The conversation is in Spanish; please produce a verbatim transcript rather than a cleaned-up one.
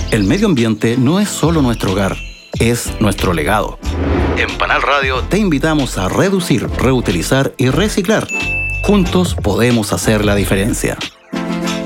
El medio ambiente no es solo nuestro hogar, es nuestro legado. En Panal Radio te invitamos a reducir, reutilizar y reciclar. Juntos podemos hacer la diferencia.